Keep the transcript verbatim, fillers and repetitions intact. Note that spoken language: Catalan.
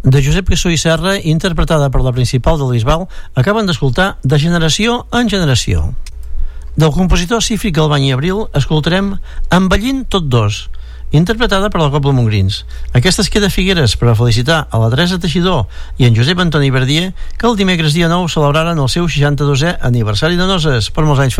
de Josep Cassó i Serra, interpretada per la Principal de Bisbal. Acaben d'escoltar De generació en generació. Del compositor Cífric Galvany i Abril escoltarem Envellint tot dos, interpretada per la Cobla Montgrins. Aquesta es queda a Figueres per a felicitar a la Teresa Teixidor i en Josep Antoni Verdier, que el dimecres dia nou celebraren el seu seixanta-dosè aniversari de noces. Per molts anys,